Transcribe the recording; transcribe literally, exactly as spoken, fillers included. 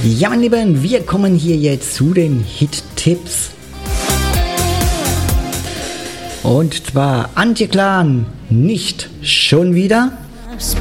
Ja, meine Lieben, wir kommen hier jetzt zu den Hit-Tipps. Und zwar Antje Clan, nicht schon wieder.